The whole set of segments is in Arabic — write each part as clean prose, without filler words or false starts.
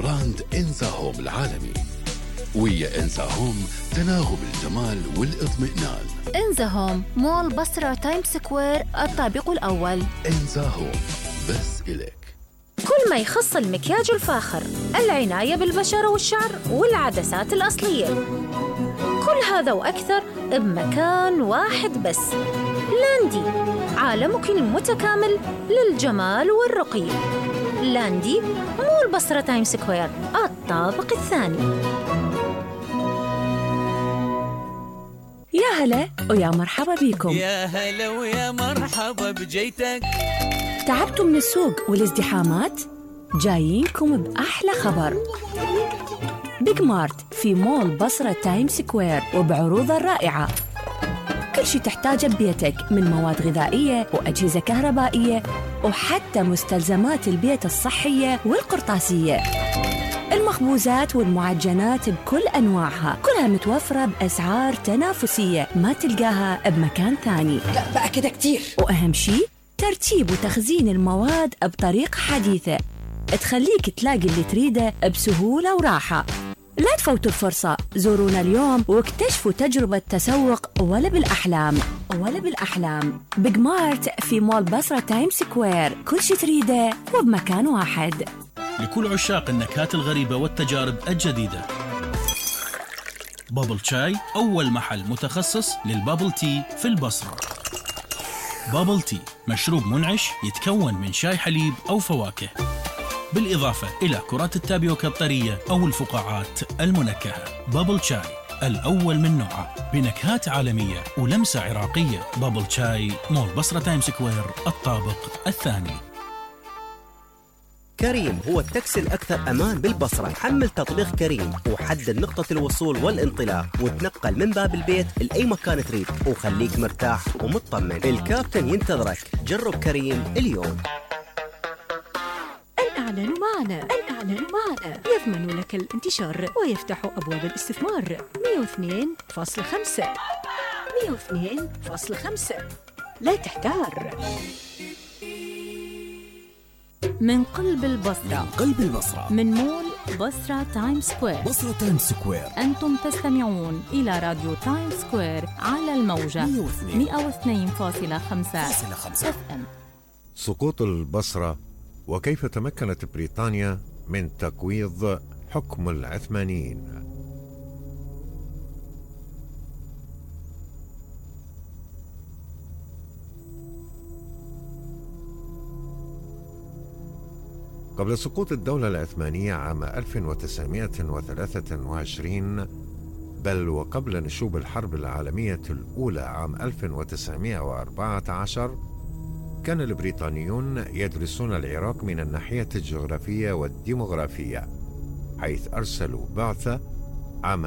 براند إنزا هوم العالمي. ويا إنزا هوم تناغم الجمال والاطمئنان. إنزا هوم مول بصرة تايم سكوير الطابق الأول. إنزا هوم بس إليك. كل ما يخص المكياج الفاخر، العناية بالبشرة والشعر والعدسات الأصلية، كل هذا وأكثر بمكان واحد بس. لاندي، عالمك المتكامل للجمال والرقي. لاندي مول بصرة تايم سكوير الطابق الثاني. يا هلا ويا مرحبا بيكم. يا هلا ويا مرحبا بجيتك. تعبتوا من السوق والازدحامات؟ جايينكم بأحلى خبر. بيج مارت في مول بصرة تايم سكوير وبعروضه الرائعة. كل شي تحتاجه ببيتك من مواد غذائية وأجهزة كهربائية وحتى مستلزمات البيت الصحية والقرطاسية. المخبوزات والمعجنات بكل أنواعها كلها متوفرة بأسعار تنافسية ما تلقاها بمكان ثاني. لا بقى كده كتير. وأهم شي ترتيب وتخزين المواد بطريقة حديثة تخليك تلاقي اللي تريده بسهولة وراحة. لا تفوتوا الفرصة، زورونا اليوم واكتشفوا تجربة تسوق ولا بالأحلام. بيج مارت في مول بصرة تايم سكوير، كل شي تريده وبمكان واحد. لكل عشاق النكهات الغريبة والتجارب الجديدة، بابل شاي أول محل متخصص للبابل تي في البصرة. بابل تي مشروب منعش يتكون من شاي حليب أو فواكه، بالإضافة إلى كرات التابيوكا الطرية أو الفقاعات المنكهة. بابل شاي الأول من نوعه بنكهات عالمية ولمسة عراقية. بابل شاي مول بصرة تايم سكوير الطابق الثاني. كريم هو التاكسي الأكثر أمان بالبصرة. حمل تطبيق كريم وحدد نقطة الوصول والانطلاق وتنقل من باب البيت لأي مكان تريد وخليك مرتاح ومطمن. الكابتن ينتظرك. جرب كريم اليوم. الإعلان معنا يضمن لك الانتشار ويفتح أبواب الاستثمار. 102.5 لا تحتار. من قلب البصرة، من مول بصرة تايم سكوير. أنتم تستمعون إلى راديو تايم سكوير على الموجة 102.5 FM. سقوط البصرة وكيف تمكنت بريطانيا من تقويض حكم العثمانيين. قبل سقوط الدولة العثمانية عام 1923، بل وقبل نشوب الحرب العالمية الأولى عام 1914، كان البريطانيون يدرسون العراق من الناحية الجغرافية والديمغرافية، حيث أرسلوا بعثة عام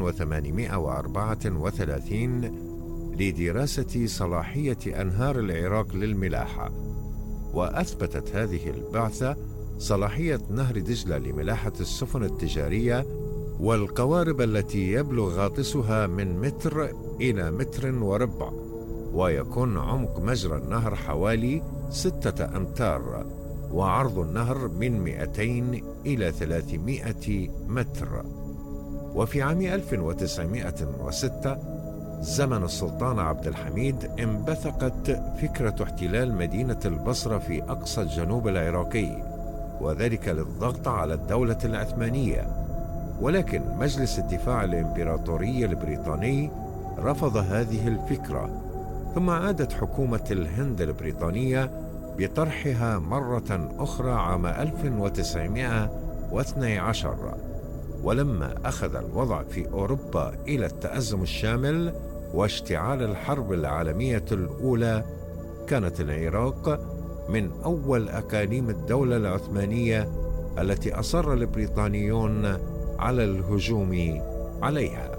1834 لدراسة صلاحية أنهار العراق للملاحة. وأثبتت هذه البعثة صلاحية نهر دجلة لملاحة السفن التجارية والقوارب التي يبلغ غاطسها من 1 إلى 1.25 متر، ويكون عمق مجرى النهر حوالي 6 أمتار، وعرض النهر من 200 إلى 300 متر. وفي عام 1906 زمن السلطان عبد الحميد انبثقت فكرة احتلال مدينة البصرة في أقصى الجنوب العراقي، وذلك للضغط على الدولة العثمانية. ولكن مجلس الدفاع الإمبراطوري البريطاني رفض هذه الفكرة، ثم عادت حكومة الهند البريطانية بطرحها مرة أخرى عام 1912. ولما أخذ الوضع في أوروبا إلى التأزم الشامل واشتعال الحرب العالمية الأولى، كانت العراق من أول أقاليم الدولة العثمانية التي أصر البريطانيون على الهجوم عليها.